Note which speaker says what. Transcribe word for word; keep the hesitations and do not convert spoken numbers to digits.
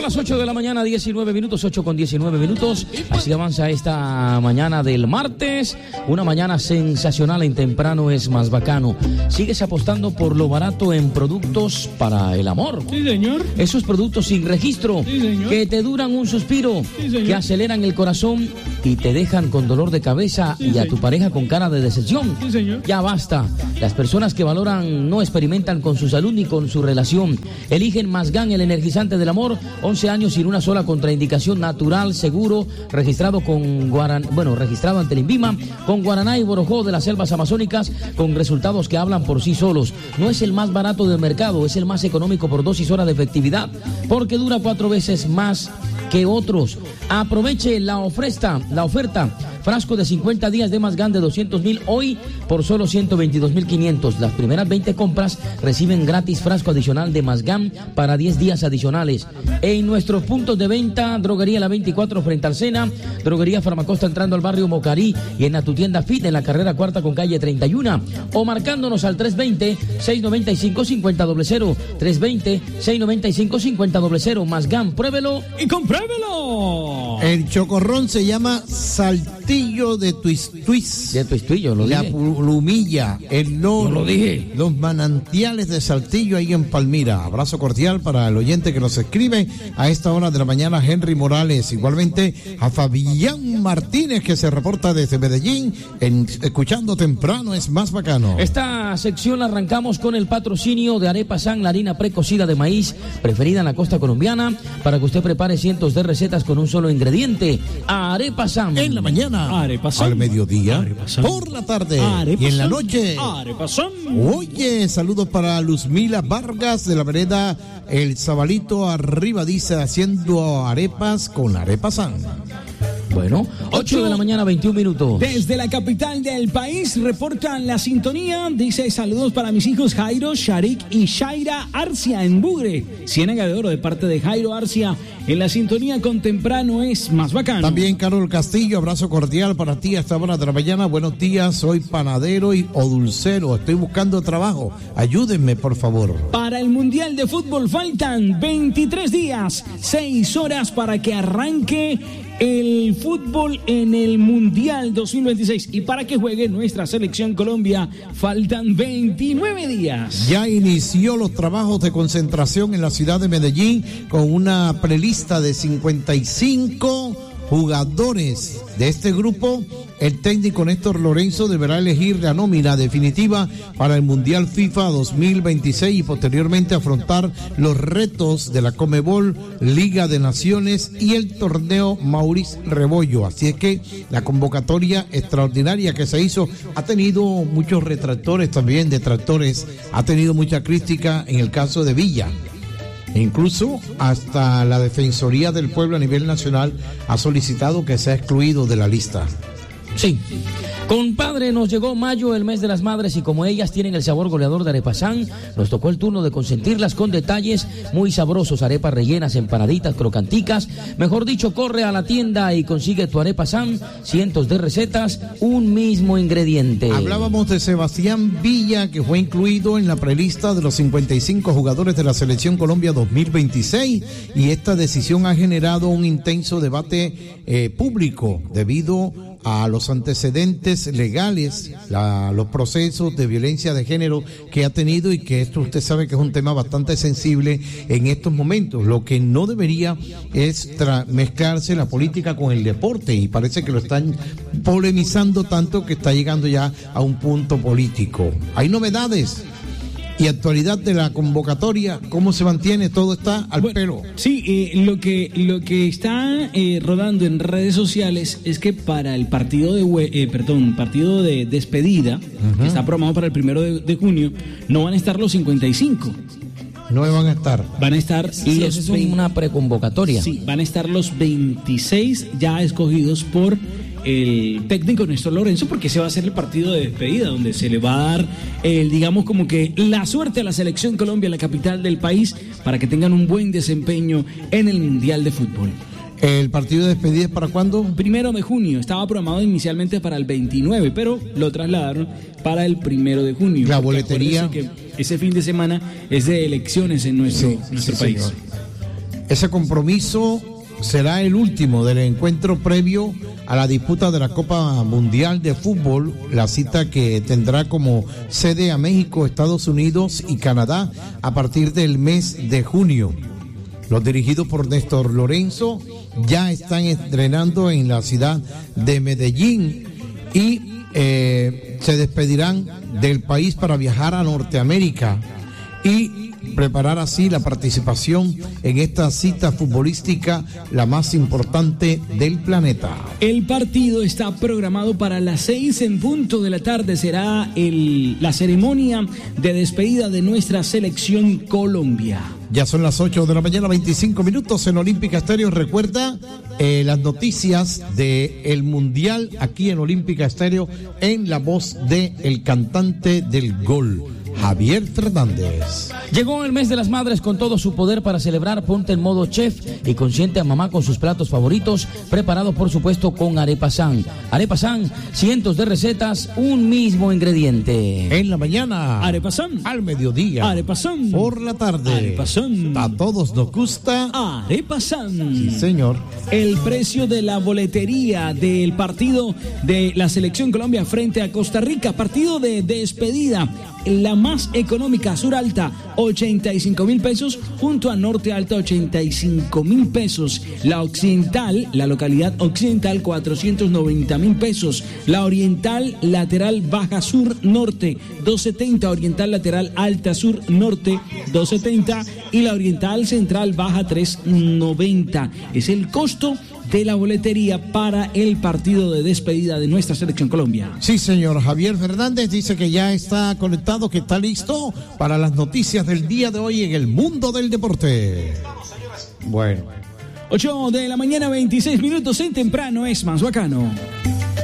Speaker 1: las ocho de la mañana, diecinueve minutos, ocho con diecinueve minutos. Así avanza esta mañana del martes. Una mañana sensacional en Temprano es más bacano. Sigues apostando por lo barato en productos para el amor.
Speaker 2: Sí, señor.
Speaker 1: Esos productos sin registro,
Speaker 2: sí, señor,
Speaker 1: que te duran un suspiro,
Speaker 2: sí, señor,
Speaker 1: que aceleran el corazón y te dejan con dolor de cabeza, sí, y a señor, tu pareja con cara de decepción.
Speaker 2: Sí, señor.
Speaker 1: Ya basta. Las personas que valoran no experimentan con su salud ni con su relación. Eligen Masgan, el energizante del amor. once años sin una sola contraindicación, natural, seguro, registrado con Guaran, bueno, registrado ante el INVIMA, con Guaraná y Borojó de las selvas amazónicas, con resultados que hablan por sí solos. No es el más barato del mercado, es el más económico por dosis horas de efectividad, porque dura cuatro veces más que otros. Aproveche la oferta, la oferta. Frasco de cincuenta días de Masgan de doscientos mil hoy por solo ciento veintidós mil quinientos. Las primeras veinte compras reciben gratis frasco adicional de Masgan para diez días adicionales. En nuestros puntos de venta, Droguería La veinticuatro frente al Sena, Droguería Farmacosta entrando al barrio Mocarí y en a tu tienda Fit en la carrera cuarta con calle treinta y uno. O marcándonos al tres veinte, seiscientos noventa y cinco, cincuenta cero cero. tres veinte, seiscientos noventa y cinco, cincuenta cero cero. Masgan, pruébelo
Speaker 2: y compruébelo.
Speaker 3: El chocorrón se llama Saltillo de Twist Twist.
Speaker 1: De Twistillo, lo
Speaker 3: La
Speaker 1: dije.
Speaker 3: Plumilla, el Loro,
Speaker 1: lo dije.
Speaker 3: Los manantiales de Saltillo ahí en Palmira. Abrazo cordial para el oyente que nos escribe a esta hora de la mañana, Henry Morales. Igualmente a Fabián Martínez, que se reporta desde Medellín, en, escuchando Temprano es más bacano.
Speaker 1: Esta sección la arrancamos con el patrocinio de Arepa San, la harina precocida de maíz preferida en la costa colombiana, para que usted prepare cientos de recetas con un solo ingrediente. Arepa San.
Speaker 3: En la mañana,
Speaker 2: Arepasón,
Speaker 3: al mediodía,
Speaker 2: Arepasón,
Speaker 3: por la tarde
Speaker 2: Arepasón,
Speaker 3: y en la noche.
Speaker 2: Arepasón.
Speaker 3: Oye, saludos para Luzmila Vargas de la vereda El Zabalito arriba, dice, haciendo arepas con Arepa San.
Speaker 1: Bueno, ocho de la mañana, veintiún minutos.
Speaker 2: Desde la capital del país reportan la sintonía. Dice: saludos para mis hijos Jairo, Sharik y Shaira Arcia en Bugre. Ciénaga de Oro, de parte de Jairo Arcia. En la sintonía con Temprano es más bacano.
Speaker 3: También Carol Castillo, abrazo cordial para ti a esta hora de la mañana. Buenos días, soy panadero y, o dulcero. Estoy buscando trabajo. Ayúdenme, por favor.
Speaker 2: Para el Mundial de Fútbol faltan veintitrés días, seis horas para que arranque el fútbol en el Mundial dos mil veintiséis, y para que juegue nuestra selección Colombia faltan veintinueve días.
Speaker 3: Ya inició los trabajos de concentración en la ciudad de Medellín con una prelista de cincuenta y cinco jugadores de este grupo. El técnico Néstor Lorenzo deberá elegir la nómina definitiva para el Mundial FIFA dos mil veintiséis y posteriormente afrontar los retos de la Conmebol, Liga de Naciones y el torneo Maurice Rebollo. Así es que la convocatoria extraordinaria que se hizo ha tenido muchos retractores, también detractores, ha tenido mucha crítica en el caso de Villa. E incluso hasta la Defensoría del Pueblo a nivel nacional ha solicitado que sea excluido de la lista.
Speaker 1: Sí. Compadre, nos llegó mayo, el mes de las madres, y como ellas tienen el sabor goleador de Arepa San, nos tocó el turno de consentirlas con detalles muy sabrosos: arepas rellenas, empanaditas, crocanticas. Mejor dicho, corre a la tienda y consigue tu Arepa San, cientos de recetas, un mismo ingrediente.
Speaker 3: Hablábamos de Sebastián Villa, que fue incluido en la prelista de los cincuenta y cinco jugadores de la Selección Colombia dos mil veintiséis, y esta decisión ha generado un intenso debate eh, público debido a los antecedentes legales, la, los procesos de violencia de género que ha tenido, y que esto usted sabe que es un tema bastante sensible en estos momentos. Lo que no debería es tra- mezclarse la política con el deporte, y parece que lo están polemizando tanto que está llegando ya a un punto político. Hay novedades y actualidad de la convocatoria. ¿Cómo se mantiene? Todo está al
Speaker 2: bueno,
Speaker 3: pelo.
Speaker 2: Sí, eh, lo que lo que está eh, rodando en redes sociales es que para el partido de eh, perdón, partido de despedida, uh-huh, que está programado para el primero de, de junio, no van a estar los cincuenta y cinco.
Speaker 3: No van a estar.
Speaker 2: Van a estar
Speaker 1: sí,
Speaker 2: los
Speaker 1: eso es una preconvocatoria.
Speaker 2: Sí, van a estar los veintiséis ya escogidos por el técnico Néstor Lorenzo, porque ese va a ser el partido de despedida, donde se le va a dar, el, digamos, como que la suerte a la selección Colombia en la capital del país, para que tengan un buen desempeño en el Mundial de Fútbol.
Speaker 3: ¿El partido de despedida es para cuándo?
Speaker 2: Primero de junio. Estaba programado inicialmente para el veintinueve, pero lo trasladaron para el primero de junio.
Speaker 3: La boletería.
Speaker 2: Que ese fin de semana es de elecciones en nuestro,
Speaker 3: sí,
Speaker 2: nuestro
Speaker 3: sí,
Speaker 2: país.
Speaker 3: Señor. Ese compromiso será el último del encuentro previo a la disputa de la Copa Mundial de Fútbol, la cita que tendrá como sede a México, Estados Unidos y Canadá a partir del mes de junio. Los dirigidos por Néstor Lorenzo ya están entrenando en la ciudad de Medellín y eh, se despedirán del país para viajar a Norteamérica y preparar así la participación en esta cita futbolística, la más importante del planeta.
Speaker 2: El partido está programado para las seis en punto de la tarde. Será el, la ceremonia de despedida de nuestra selección Colombia.
Speaker 3: Ya son las ocho de la mañana, veinticinco minutos en Olímpica Estéreo. Recuerda eh, las noticias del Mundial aquí en Olímpica Estéreo en la voz de el cantante del gol, Javier Fernández.
Speaker 1: Llegó el mes de las madres con todo su poder para celebrar. Ponte en modo chef y consiente a mamá con sus platos favoritos, preparado por supuesto con Arepa San. Arepa San, cientos de recetas, un mismo ingrediente.
Speaker 3: En la mañana,
Speaker 2: Arepa San.
Speaker 3: Al mediodía,
Speaker 2: Arepa San.
Speaker 3: Por la tarde,
Speaker 2: Arepa San.
Speaker 3: A todos nos gusta
Speaker 2: Arepa San.
Speaker 3: Sí, señor.
Speaker 2: El precio de la boletería del partido de la Selección Colombia frente a Costa Rica, partido de despedida. La más económica, Sur Alta, ochenta y cinco mil pesos, junto a Norte Alta, ochenta y cinco mil pesos. La Occidental, la localidad Occidental, cuatrocientos noventa mil pesos. La Oriental, lateral Baja Sur Norte, doscientos setenta. Oriental, lateral Alta Sur Norte, doscientos setenta. Y la Oriental Central Baja, trescientos noventa. Es el costo de la boletería para el partido de despedida de nuestra Selección Colombia.
Speaker 3: Sí, señor. Javier Fernández dice que ya está conectado, que está listo para las noticias del día de hoy en el mundo del deporte. Bueno.
Speaker 2: ocho de la mañana, veintiséis minutos, en temprano es más bacano.